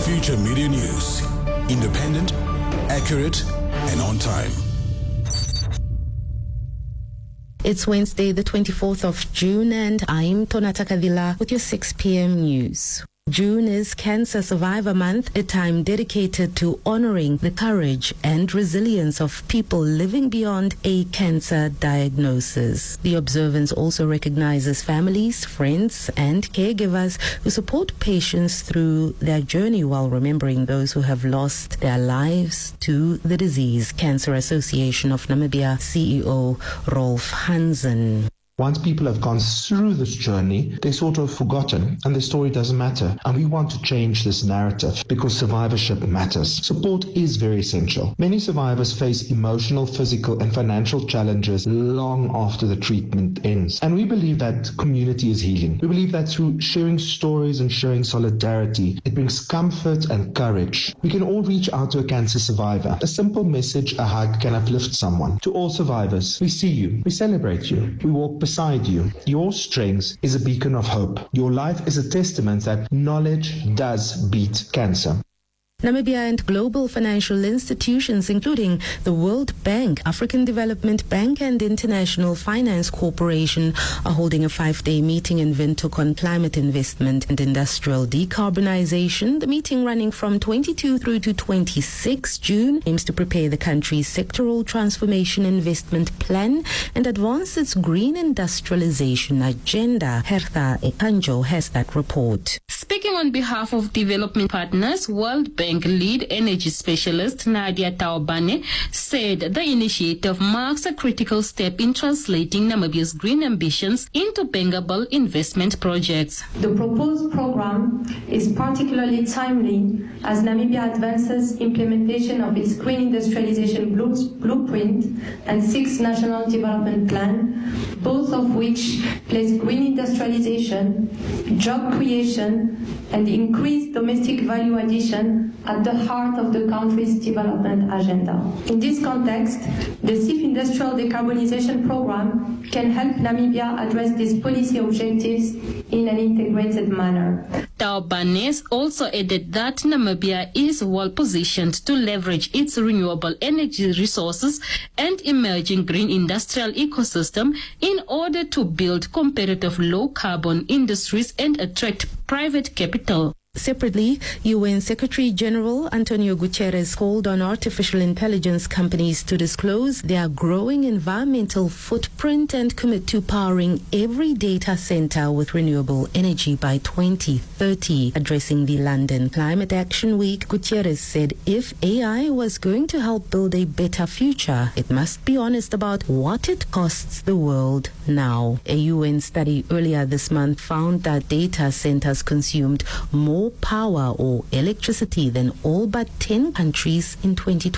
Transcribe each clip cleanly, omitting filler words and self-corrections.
Future Media News. Independent, accurate, and on time. It's Wednesday, the 24th of June, and I'm Tonata Kadila with your 6 p.m. news. June is Cancer Survivor Month, a time dedicated to honoring the courage and resilience of people living beyond a cancer diagnosis. The observance also recognizes families, friends, and caregivers who support patients through their journey while remembering those who have lost their lives to the disease. Cancer Association of Namibia CEO Rolf Hansen. Once people have gone through this journey, they're sort of forgotten and their story doesn't matter. And we want to change this narrative because survivorship matters. Support is very essential. Many survivors face emotional, physical, and financial challenges long after the treatment ends. And we believe that community is healing. We believe that through sharing stories and sharing solidarity, it brings comfort and courage. We can all reach out to a cancer survivor. A simple message, a hug can uplift someone. To all survivors, we see you, we celebrate you, we walk beside you. Your strength is a beacon of hope. Your life is a testament that knowledge does beat cancer. Namibia and global financial institutions, including the World Bank, African Development Bank, and International Finance Corporation, are holding a 5-day meeting in Windhoek on climate investment and industrial decarbonization. The meeting, running from 22 through to 26 June, aims to prepare the country's sectoral transformation investment plan and advance its green industrialization agenda. Hertha Ekanjo has that report. Speaking on behalf of development partners, World Bank lead energy specialist Nadia Taubane said the initiative marks a critical step in translating Namibia's green ambitions into bankable investment projects. The proposed program is particularly timely as Namibia advances implementation of its green industrialization blueprint and 6th National Development Plan, both of which place green industrialization, job creation, and increased domestic value addition at the heart of the country's development agenda. In this context, the CIF Industrial Decarbonization Program can help Namibia address these policy objectives in an integrated manner. Taubane also added that Namibia is well positioned to leverage its renewable energy resources and emerging green industrial ecosystem in order to build competitive low-carbon industries and attract private capital. Separately, UN Secretary General Antonio Guterres called on artificial intelligence companies to disclose their growing environmental footprint and commit to powering every data center with renewable energy by 2030. Addressing the London Climate Action Week, Guterres said if AI was going to help build a better future, it must be honest about what it costs the world now. A UN study earlier this month found that data centers consumed more power or electricity than all but 10 countries in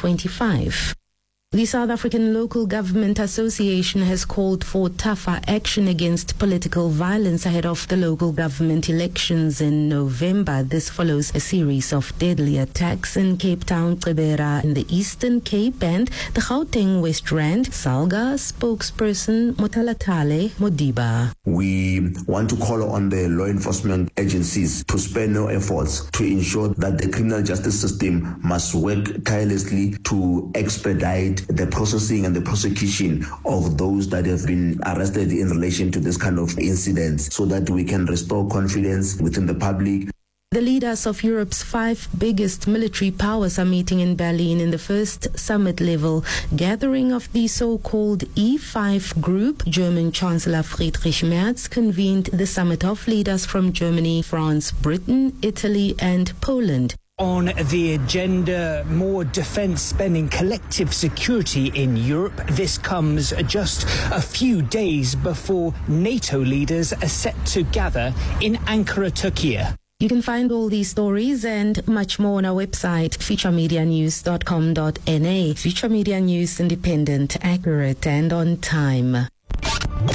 2025. The South African Local Government Association has called for tougher action against political violence ahead of the local government elections in November. This follows a series of deadly attacks in Cape Town, Gqeberha in the Eastern Cape and the Gauteng West Rand. SALGA spokesperson Motalatale Modiba. We want to call on the law enforcement agencies to spare no efforts to ensure that the criminal justice system must work tirelessly to expedite the processing and the prosecution of those that have been arrested in relation to this kind of incidents so that we can restore confidence within the public. The leaders of Europe's 5 biggest military powers are meeting in Berlin in the first summit-level gathering of the so-called E5 group. German Chancellor Friedrich Merz convened the summit of leaders from Germany, France, Britain, Italy and Poland. On the agenda, more defence spending, collective security in Europe. This comes just a few days before NATO leaders are set to gather in Ankara, Turkey. You can find all these stories and much more on our website, futuremedianews.com.na. Future Media News, independent, accurate and on time.